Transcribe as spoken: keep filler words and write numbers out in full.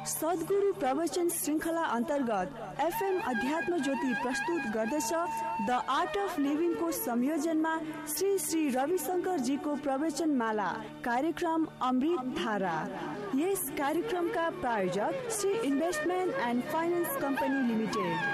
सद्गुरु प्रवचन श्रृङ्खला अन्तर्गत एफएम अध्यात्म ज्योति प्रस्तुत गर्दछ द आर्ट अफ लिभिङको संयोजनमा श्री श्री रविशंकर जीको प्रवचन माला कार्यक्रम अमृत धारा। यस कार्यक्रमका प्रायोजक Shri investment and finance company limited.